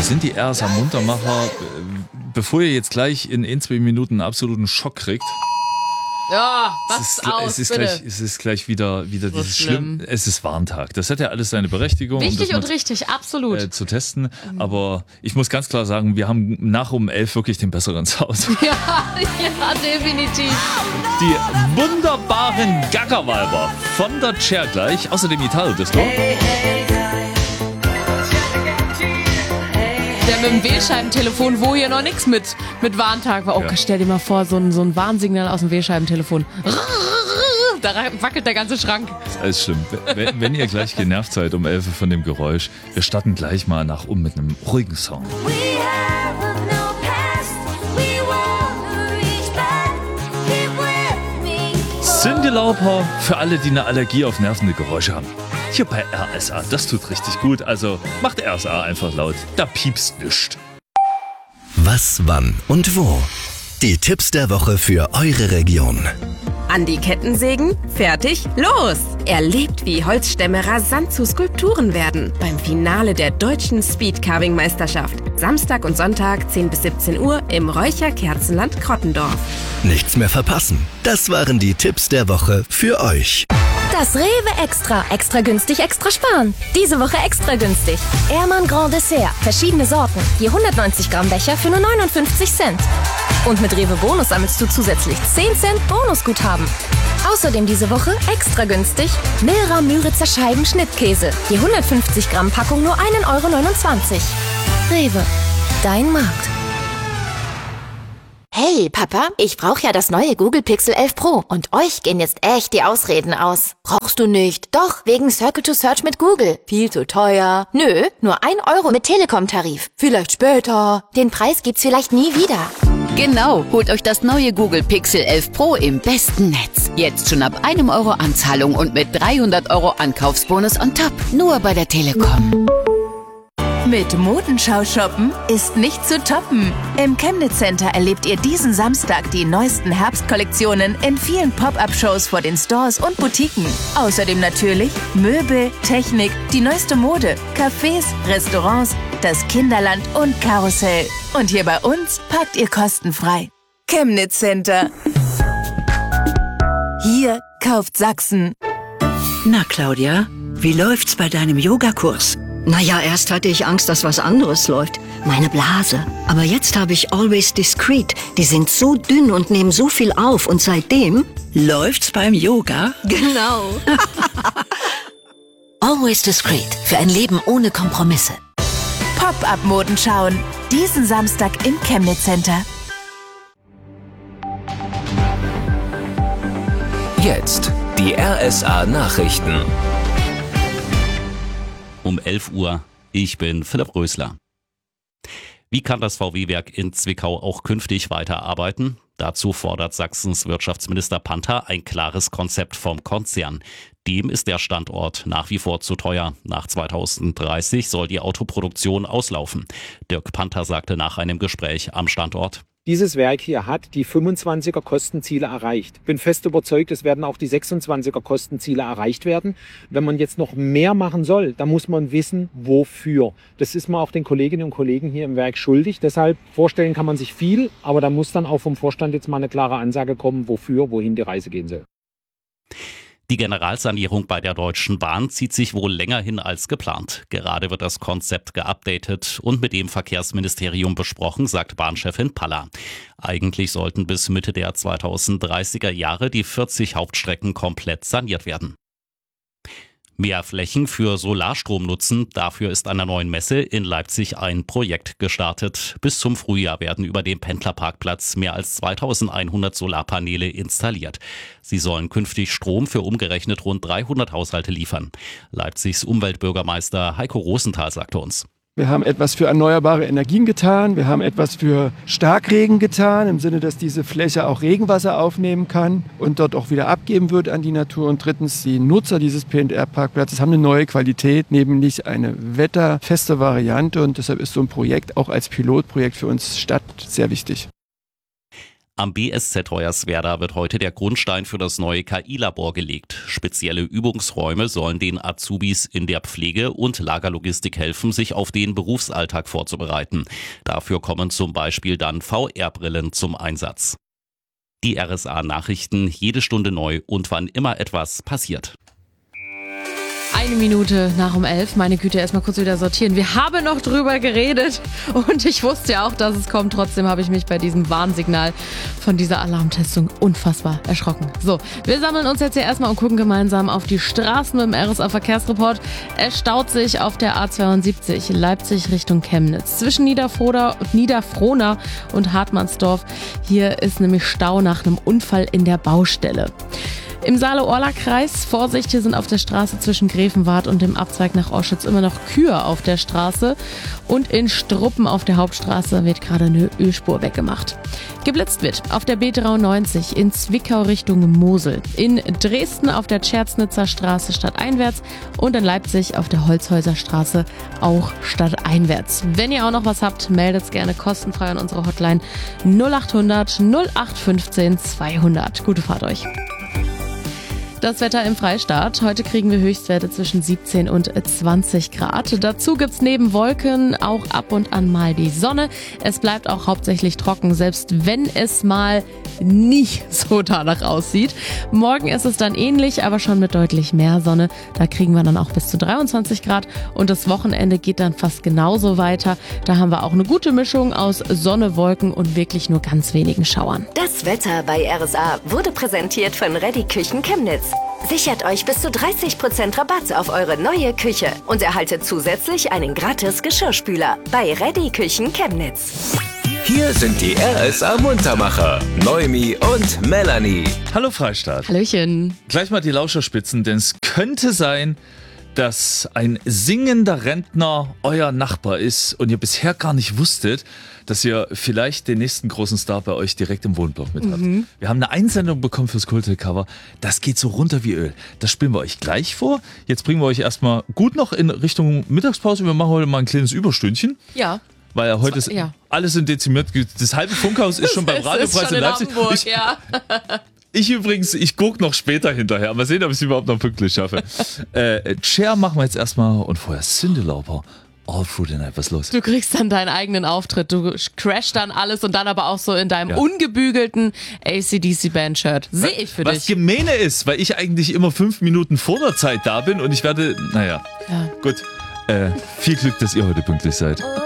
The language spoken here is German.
Das sind die RSA Muntermacher. Bevor ihr jetzt gleich in 2 Minuten einen absoluten Schock kriegt. Ja, es ist gleich wieder dieses schlimm. Es ist Warntag. Das hat ja alles seine Berechtigung. Wichtig und richtig, absolut. Zu testen. Aber ich muss ganz klar sagen, wir haben nach um 11 wirklich den besseren zu Hause. Ja, definitiv. Die wunderbaren Gaggerweiber von der Chair gleich. Außerdem Italo-Disco. Der mit dem Wählscheibentelefon, wo hier noch nichts mit Warntag war. Oh, ja. Stell dir mal vor, so ein Warnsignal aus dem Wählscheibentelefon. Da wackelt der ganze Schrank. Das ist alles schlimm. Wenn ihr gleich genervt seid um 11 Uhr von dem Geräusch, wir starten gleich mal nach mit einem ruhigen Song. Cyndi Lauper für alle, die eine Allergie auf nervende Geräusche haben. Hier bei RSA, das tut richtig gut. Also macht RSA einfach laut, da piepst nischt. Was, wann und wo? Die Tipps der Woche für eure Region. An die Kettensägen? Fertig? Los! Erlebt, wie Holzstämme rasant zu Skulpturen werden. Beim Finale der deutschen Speedcarving-Meisterschaft. Samstag und Sonntag 10 bis 17 Uhr im Räucherkerzenland Krottendorf. Nichts mehr verpassen. Das waren die Tipps der Woche für euch. Das Rewe Extra. Extra günstig, extra sparen. Diese Woche extra günstig. Ehrmann Grand Dessert. Verschiedene Sorten. Je 190 Gramm Becher für nur 59 Cent. Und mit Rewe Bonus sammelst du zusätzlich 10 Cent Bonusguthaben. Außerdem diese Woche extra günstig Milra Müritzer Scheiben Schnittkäse. Je 150 Gramm Packung nur 1,29 Euro. Rewe. Dein Markt. Hey Papa, ich brauche ja das neue Google Pixel 11 Pro und euch gehen jetzt echt die Ausreden aus. Brauchst du nicht? Doch, wegen Circle to Search mit Google. Viel zu teuer. Nö, nur 1 Euro mit Telekom-Tarif. Vielleicht später. Den Preis gibt's vielleicht nie wieder. Genau, holt euch das neue Google Pixel 11 Pro im besten Netz. Jetzt schon ab 1 Euro Anzahlung und mit 300 Euro Ankaufsbonus on top. Nur bei der Telekom. Mit Modenschau shoppen ist nicht zu toppen. Im Chemnitz Center erlebt ihr diesen Samstag die neuesten Herbstkollektionen in vielen Pop-Up-Shows vor den Stores und Boutiquen. Außerdem natürlich Möbel, Technik, die neueste Mode, Cafés, Restaurants, das Kinderland und Karussell. Und hier bei uns parkt ihr kostenfrei. Chemnitz Center. Hier kauft Sachsen. Na Claudia, wie läuft's bei deinem Yogakurs? Naja, erst hatte ich Angst, dass was anderes läuft. Meine Blase. Aber jetzt habe ich Always Discreet. Die sind so dünn und nehmen so viel auf. Und seitdem... Läuft's beim Yoga? Genau. Always Discreet. Für ein Leben ohne Kompromisse. Pop-Up-Moden schauen. Diesen Samstag im Chemnitz Center. Jetzt die RSA Nachrichten. Um 11 Uhr. Ich bin Philipp Rösler. Wie kann das VW-Werk in Zwickau auch künftig weiterarbeiten? Dazu fordert Sachsens Wirtschaftsminister Panther ein klares Konzept vom Konzern. Dem ist der Standort nach wie vor zu teuer. Nach 2030 soll die Autoproduktion auslaufen. Dirk Panther sagte nach einem Gespräch am Standort: Dieses Werk hier hat die 25er Kostenziele erreicht. Bin fest überzeugt, es werden auch die 26er Kostenziele erreicht werden. Wenn man jetzt noch mehr machen soll, dann muss man wissen, wofür. Das ist man auch den Kolleginnen und Kollegen hier im Werk schuldig. Deshalb vorstellen kann man sich viel, aber da muss dann auch vom Vorstand jetzt mal eine klare Ansage kommen, wofür, wohin die Reise gehen soll. Die Generalsanierung bei der Deutschen Bahn zieht sich wohl länger hin als geplant. Gerade wird das Konzept geupdatet und mit dem Verkehrsministerium besprochen, sagt Bahnchefin Paller. Eigentlich sollten bis Mitte der 2030er Jahre die 40 Hauptstrecken komplett saniert werden. Mehr Flächen für Solarstrom nutzen, dafür ist an der neuen Messe in Leipzig ein Projekt gestartet. Bis zum Frühjahr werden über dem Pendlerparkplatz mehr als 2100 Solarpaneele installiert. Sie sollen künftig Strom für umgerechnet rund 300 Haushalte liefern. Leipzigs Umweltbürgermeister Heiko Rosenthal sagte uns: Wir haben etwas für erneuerbare Energien getan. Wir haben etwas für Starkregen getan, im Sinne, dass diese Fläche auch Regenwasser aufnehmen kann und dort auch wieder abgeben wird an die Natur. Und drittens, die Nutzer dieses PNR-Parkplatzes haben eine neue Qualität, nämlich eine wetterfeste Variante. Und deshalb ist so ein Projekt auch als Pilotprojekt für uns Stadt sehr wichtig. Am BSZ Hoyerswerda wird heute der Grundstein für das neue KI-Labor gelegt. Spezielle Übungsräume sollen den Azubis in der Pflege und Lagerlogistik helfen, sich auf den Berufsalltag vorzubereiten. Dafür kommen zum Beispiel dann VR-Brillen zum Einsatz. Die RSA-Nachrichten, jede Stunde neu und wann immer etwas passiert. 1 Minute nach 11. Meine Güte, erstmal kurz wieder sortieren. Wir haben noch drüber geredet und ich wusste ja auch, dass es kommt. Trotzdem habe ich mich bei diesem Warnsignal von dieser Alarmtestung unfassbar erschrocken. So, wir sammeln uns jetzt hier erstmal und gucken gemeinsam auf die Straßen mit dem RSA-Verkehrsreport. Es staut sich auf der A72 Leipzig Richtung Chemnitz. Zwischen Niederfrohna und Hartmannsdorf. Hier ist nämlich Stau nach einem Unfall in der Baustelle. Im Saale-Orla-Kreis, Vorsicht, hier sind auf der Straße zwischen Grevenwart und dem Abzweig nach Oschütz immer noch Kühe auf der Straße. Und in Struppen auf der Hauptstraße wird gerade eine Ölspur weggemacht. Geblitzt wird auf der B93 in Zwickau Richtung Mosel. In Dresden auf der Tscherznitzer Straße stadteinwärts und in Leipzig auf der Holzhäuser Straße auch stadteinwärts. Wenn ihr auch noch was habt, meldet es gerne kostenfrei an unsere Hotline 0800 0815 200. Gute Fahrt euch. Das Wetter im Freistaat. Heute kriegen wir Höchstwerte zwischen 17 und 20 Grad. Dazu gibt's neben Wolken auch ab und an mal die Sonne. Es bleibt auch hauptsächlich trocken, selbst wenn es mal nicht so danach aussieht. Morgen ist es dann ähnlich, aber schon mit deutlich mehr Sonne. Da kriegen wir dann auch bis zu 23 Grad. Und das Wochenende geht dann fast genauso weiter. Da haben wir auch eine gute Mischung aus Sonne, Wolken und wirklich nur ganz wenigen Schauern. Das Wetter bei RSA wurde präsentiert von Ready Küchen Chemnitz. Sichert euch bis zu 30% Rabatt auf eure neue Küche und erhaltet zusätzlich einen gratis Geschirrspüler bei Ready Küchen Chemnitz. Hier sind die RSA Muntermacher, Noemi und Melanie. Hallo Freistaat. Hallöchen. Gleich mal die Lauscherspitzen, denn es könnte sein, dass ein singender Rentner euer Nachbar ist und ihr bisher gar nicht wusstet, dass ihr vielleicht den nächsten großen Star bei euch direkt im Wohnblock mit habt. Wir haben eine Einsendung bekommen fürs Kultcover. Das geht so runter wie Öl. Das spielen wir euch gleich vor. Jetzt bringen wir euch erstmal gut noch in Richtung Mittagspause. Wir machen heute mal ein kleines Überstündchen. Ja. Weil ja heute ist alles in dezimiert. Das halbe Funkhaus ist schon beim Radiopreis in Leipzig. Hamburg, Ich gucke noch später hinterher. Mal sehen, ob ich es überhaupt noch pünktlich schaffe. Cher machen wir jetzt erstmal und vorher Cyndi Lauper. All Through the Night, was ist los? Du kriegst dann deinen eigenen Auftritt, du crashst dann alles und dann aber auch so in deinem ungebügelten AC/DC-Band-Shirt. Sehe ich für dich. Was gemeine ist, weil ich eigentlich immer 5 Minuten vor der Zeit da bin und ich werde, gut. Viel Glück, dass ihr heute pünktlich seid.